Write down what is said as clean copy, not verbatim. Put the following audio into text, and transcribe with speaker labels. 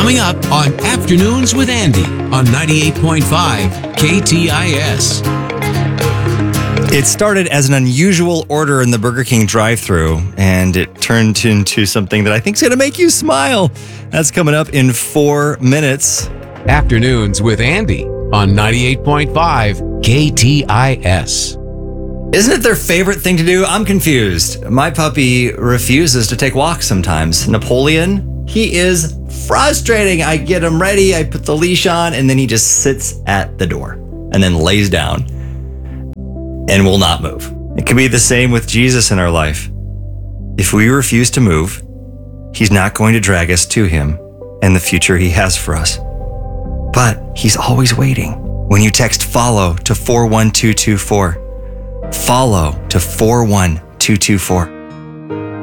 Speaker 1: Coming up on Afternoons with Andy on 98.5 KTIS.
Speaker 2: It started as an unusual order in the Burger King drive-thru, and it turned into something that I think is going to make you smile. That's coming up in 4 minutes.
Speaker 1: Afternoons with Andy on 98.5 KTIS.
Speaker 2: Isn't it their favorite thing to do? I'm confused. My puppy refuses to take walks sometimes. Napoleon, he is frustrating. I get him ready, I put the leash on, and then he just sits at the door and then lays down and will not move. It can be the same with Jesus in our life. If we refuse to move, he's not going to drag us to him and the future he has for us. But he's always waiting. When you text FOLLOW to 41224, FOLLOW to 41224.